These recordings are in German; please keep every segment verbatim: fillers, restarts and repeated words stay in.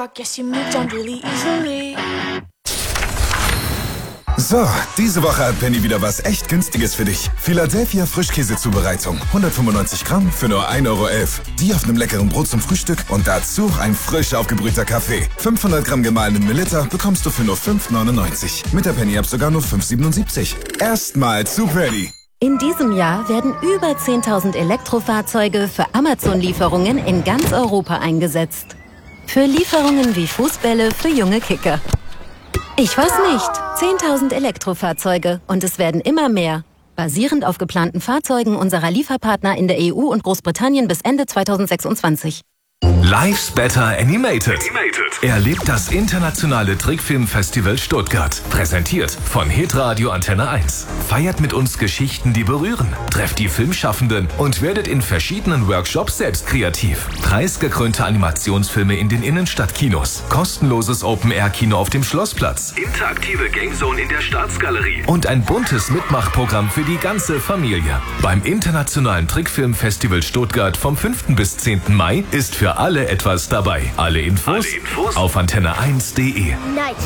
guess you moved on really easily. So, diese Woche hat Penny wieder was echt Günstiges für dich. Philadelphia Frischkäsezubereitung. hundertfünfundneunzig Gramm für nur ein Euro elf. Die auf einem leckeren Brot zum Frühstück und dazu ein frisch aufgebrühter Kaffee. fünfhundert Gramm gemahlenen Melitta bekommst du für nur fünf neunundneunzig. Mit der Penny-App sogar nur fünf siebenundsiebzig. Erstmal zu Penny. In diesem Jahr werden über zehntausend Elektrofahrzeuge für Amazon-Lieferungen in ganz Europa eingesetzt. Für Lieferungen wie Fußbälle für junge Kicker. Ich weiß nicht. zehntausend Elektrofahrzeuge und es werden immer mehr. Basierend auf geplanten Fahrzeugen unserer Lieferpartner in der E U und Großbritannien bis Ende zweitausendsechsundzwanzig. Life's Better Animated. Animated. Erlebt das internationale Trickfilmfestival Stuttgart. Präsentiert von Hitradio Antenne eins. Feiert mit uns Geschichten, die berühren. Trefft die Filmschaffenden und werdet in verschiedenen Workshops selbst kreativ. Preisgekrönte Animationsfilme in den Innenstadtkinos. Kostenloses Open-Air-Kino auf dem Schlossplatz. Interaktive Gamezone in der Staatsgalerie. Und ein buntes Mitmachprogramm für die ganze Familie. Beim internationalen Trickfilmfestival Stuttgart vom fünften bis zehnten Mai ist für alle etwas dabei. Alle Infos, Alle Infos auf antenne eins punkt de. Nice.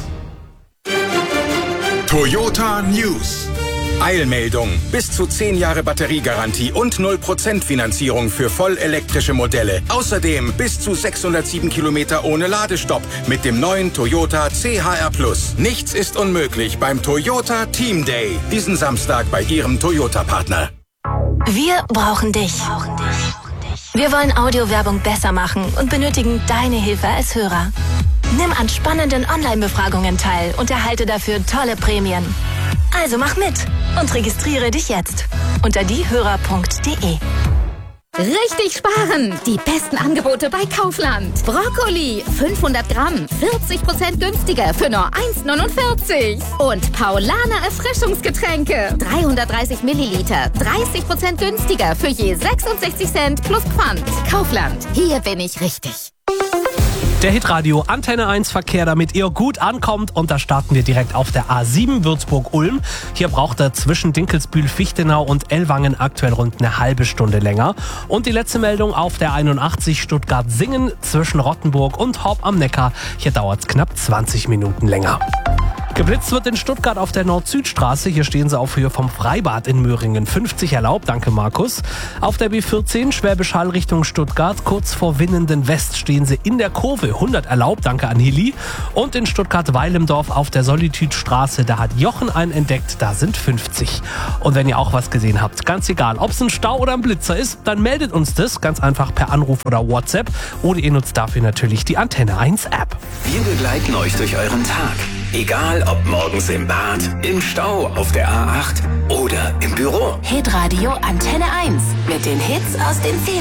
Toyota News. Eilmeldung. Bis zu zehn Jahre Batteriegarantie und null Prozent Finanzierung für vollelektrische Modelle. Außerdem bis zu sechshundertsieben Kilometer ohne Ladestopp mit dem neuen Toyota C H R Plus. Nichts ist unmöglich beim Toyota Team Day. Diesen Samstag bei Ihrem Toyota-Partner. Wir brauchen dich. Wir wollen Audiowerbung besser machen und benötigen deine Hilfe als Hörer. Nimm an spannenden Online-Befragungen teil und erhalte dafür tolle Prämien. Also mach mit und registriere dich jetzt unter diehörer punkt de. Richtig sparen! Die besten Angebote bei Kaufland. Brokkoli, fünfhundert Gramm, vierzig Prozent günstiger für nur eins neunundvierzig. Und Paulaner Erfrischungsgetränke, dreihundertdreißig Milliliter, dreißig Prozent günstiger für je sechsundsechzig Cent plus Pfand. Kaufland, hier bin ich richtig. Der Hitradio Antenne eins Verkehr, damit ihr gut ankommt. Und da starten wir direkt auf der A sieben Würzburg-Ulm. Hier braucht er zwischen Dinkelsbühl-Fichtenau und Ellwangen aktuell rund eine halbe Stunde länger. Und die letzte Meldung auf der einundachtzig Stuttgart-Singen zwischen Rottenburg und Horb am Neckar. Hier dauert es knapp zwanzig Minuten länger. Geblitzt wird in Stuttgart auf der Nord-Süd-Straße. Hier stehen sie auf Höhe vom Freibad in Möhringen. fünfzig erlaubt, danke Markus. Auf der B vierzehn Schwäbisch Hall Richtung Stuttgart. Kurz vor Winnenden West stehen sie in der Kurve. hundert erlaubt, danke an Hilly. Und in Stuttgart-Weilemdorf auf der Solitude-Straße, da hat Jochen einen entdeckt, da sind fünfzig. Und wenn ihr auch was gesehen habt, ganz egal, ob es ein Stau oder ein Blitzer ist, dann meldet uns das ganz einfach per Anruf oder WhatsApp. Oder ihr nutzt dafür natürlich die Antenne eins App. Wir begleiten euch durch euren Tag. Egal ob morgens im Bad, im Stau, auf der A acht oder im Büro. Hitradio Antenne eins mit den Hits aus den